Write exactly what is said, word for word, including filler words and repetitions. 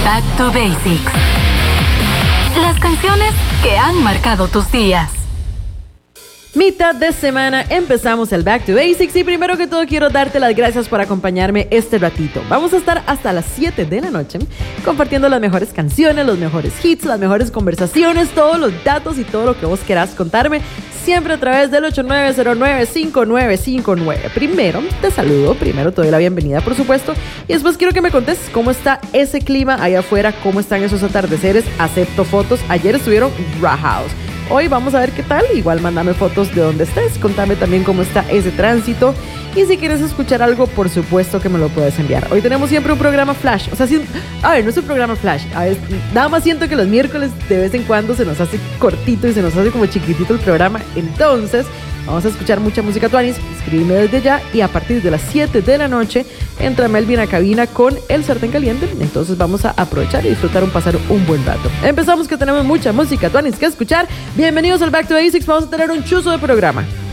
Back to Basics. Las canciones que han marcado tus días. Mitad de semana empezamos el Back to Basics y primero que todo quiero darte las gracias por acompañarme este ratito. Vamos a estar hasta las siete de la noche compartiendo las mejores canciones, los mejores hits, las mejores conversaciones, todos los datos y todo lo que vos querás contarme, siempre a través del ocho nueve cero nueve cinco nueve cinco nueve. Primero te saludo, primero te doy la bienvenida por supuesto y después quiero que me contes cómo está ese clima allá afuera, cómo están esos atardeceres. Acepto fotos, ayer estuvieron rajados. Hoy vamos a ver qué tal, igual mándame fotos de donde estés, contame también cómo está ese tránsito y si quieres escuchar algo, por supuesto que me lo puedes enviar. Hoy tenemos siempre un programa flash, o sea, si, a ver, no es un programa flash, a ver, nada más siento que los miércoles de vez en cuando se nos hace cortito y se nos hace como chiquitito el programa, entonces vamos a escuchar mucha música tuanis, escríbeme desde ya y a partir de las siete de la noche entra Melvin a cabina con El Sartén Caliente, entonces vamos a aprovechar y disfrutar un pasar un buen rato. Empezamos que tenemos mucha música tuanis que escuchar, bienvenidos al Back to Basics, vamos a tener un chuzo de programa.